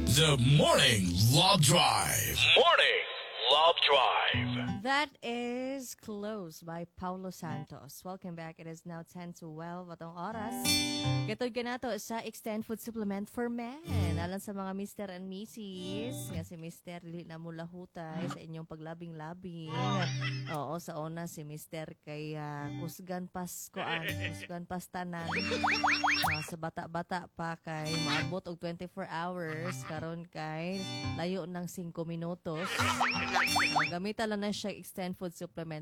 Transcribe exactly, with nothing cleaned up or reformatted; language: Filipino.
The Morning Love Drive. Morning Love Drive. That is Close by Paulo Santos. Welcome back. It is now ten to twelve atong oras. Katod ka na to sa Extend Food Supplement for Men. Alam sa mga Mister and Missus nga si Mister dili na mula hutay sa inyong paglabing-labing. Oo, sa una si Mister kay uh, kusgan pas koan, kusgan pas tanan. Uh, sa bata-bata pa kay maabot og twenty-four hours karon kay layo ng five minutos. Uh, gamitan lang na siya Extend Food Supplement